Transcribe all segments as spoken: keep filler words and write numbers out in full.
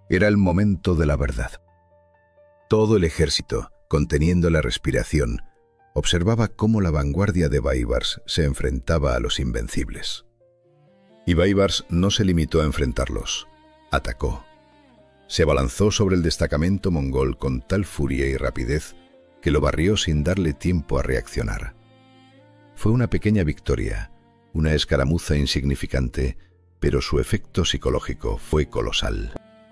Era el momento de la verdad. Todo el ejército, conteniendo la respiración, observaba cómo la vanguardia de Baibars se enfrentaba a los invencibles. Y Baibars no se limitó a enfrentarlos, atacó. Se abalanzó sobre el destacamento mongol con tal furia y rapidez que lo barrió sin darle tiempo a reaccionar. Fue una pequeña victoria, una escaramuza insignificante, pero su efecto psicológico fue colosal.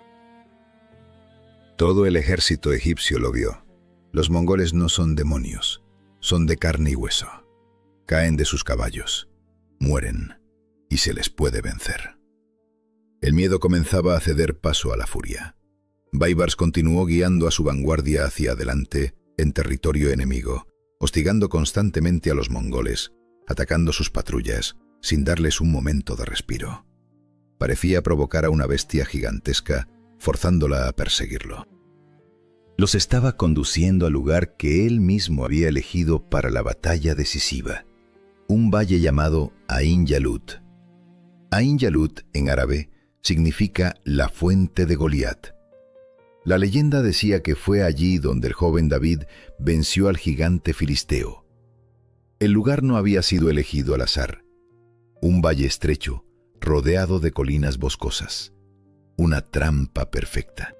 Todo el ejército egipcio lo vio. Los mongoles no son demonios, son de carne y hueso. Caen de sus caballos, mueren, y se les puede vencer. El miedo comenzaba a ceder paso a la furia. Baibars continuó guiando a su vanguardia hacia adelante, en territorio enemigo, hostigando constantemente a los mongoles, atacando sus patrullas, sin darles un momento de respiro. Parecía provocar a una bestia gigantesca, forzándola a perseguirlo. Los estaba conduciendo al lugar que él mismo había elegido para la batalla decisiva, un valle llamado Ain Yalut. Ain Yalut, en árabe, significa la fuente de Goliat. La leyenda decía que fue allí donde el joven David venció al gigante filisteo. El lugar no había sido elegido al azar. Un valle estrecho, rodeado de colinas boscosas. Una trampa perfecta.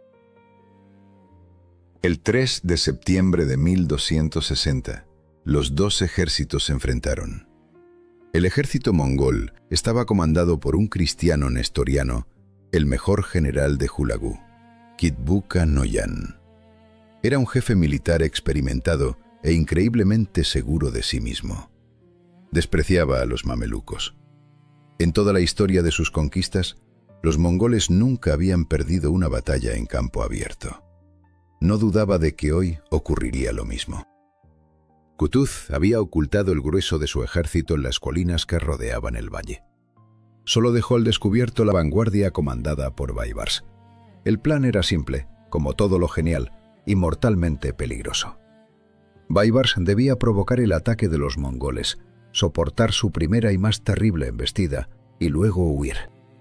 El tres de septiembre de mil doscientos sesenta, los dos ejércitos se enfrentaron. El ejército mongol estaba comandado por un cristiano nestoriano, el mejor general de Hulagu, Kitbuka Noyan. Era un jefe militar experimentado e increíblemente seguro de sí mismo. Despreciaba a los mamelucos. En toda la historia de sus conquistas, los mongoles nunca habían perdido una batalla en campo abierto. No dudaba de que hoy ocurriría lo mismo. Kutuz había ocultado el grueso de su ejército en las colinas que rodeaban el valle. Solo dejó al descubierto la vanguardia comandada por Baibars. El plan era simple, como todo lo genial, y mortalmente peligroso. Baibars debía provocar el ataque de los mongoles, soportar su primera y más terrible embestida, y luego huir.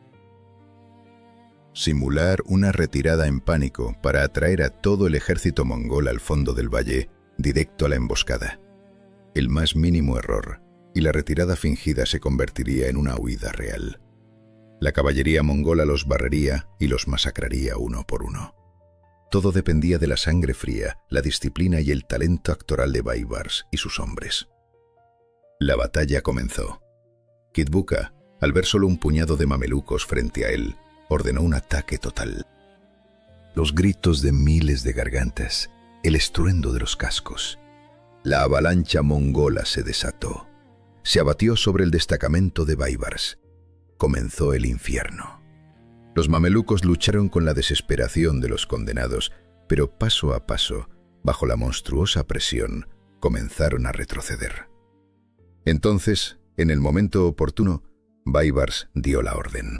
Simular una retirada en pánico para atraer a todo el ejército mongol al fondo del valle, directo a la emboscada. El más mínimo error, y la retirada fingida se convertiría en una huida real. La caballería mongola los barrería y los masacraría uno por uno. Todo dependía de la sangre fría, la disciplina y el talento actoral de Baibars y sus hombres. La batalla comenzó. Kitbuka, al ver solo un puñado de mamelucos frente a él, ordenó un ataque total. Los gritos de miles de gargantas, el estruendo de los cascos. La avalancha mongola se desató. Se abatió sobre el destacamento de Baibars. Comenzó el infierno. Los mamelucos lucharon con la desesperación de los condenados, pero paso a paso, bajo la monstruosa presión, comenzaron a retroceder. Entonces, en el momento oportuno, Baibars dio la orden.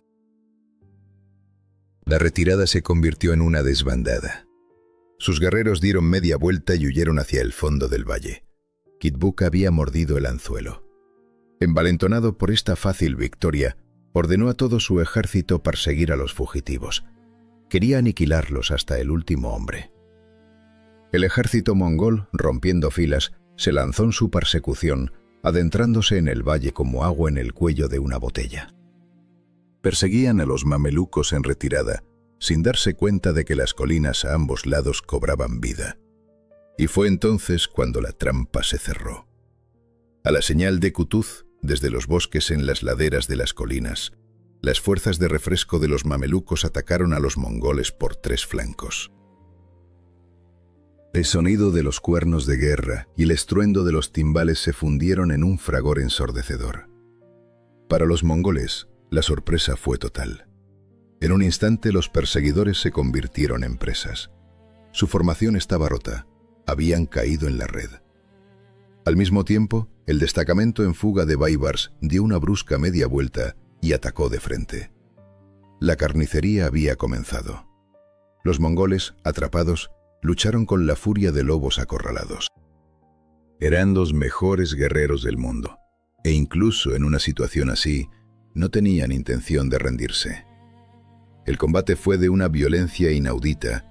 La retirada se convirtió en una desbandada. Sus guerreros dieron media vuelta y huyeron hacia el fondo del valle. Kitbuka había mordido el anzuelo. Envalentonado por esta fácil victoria, ordenó a todo su ejército perseguir a los fugitivos. Quería aniquilarlos hasta el último hombre. El ejército mongol, rompiendo filas, se lanzó en su persecución, adentrándose en el valle como agua en el cuello de una botella. Perseguían a los mamelucos en retirada, sin darse cuenta de que las colinas a ambos lados cobraban vida. Y fue entonces cuando la trampa se cerró. A la señal de Kutuz, desde los bosques en las laderas de las colinas, las fuerzas de refresco de los mamelucos atacaron a los mongoles por tres flancos. El sonido de los cuernos de guerra y el estruendo de los timbales se fundieron en un fragor ensordecedor. Para los mongoles, la sorpresa fue total. En un instante los perseguidores se convirtieron en presas. Su formación estaba rota, habían caído en la red. Al mismo tiempo, el destacamento en fuga de Baibars dio una brusca media vuelta y atacó de frente. La carnicería había comenzado. Los mongoles, atrapados, lucharon con la furia de lobos acorralados. Eran los mejores guerreros del mundo, e incluso en una situación así, no tenían intención de rendirse. El combate fue de una violencia inaudita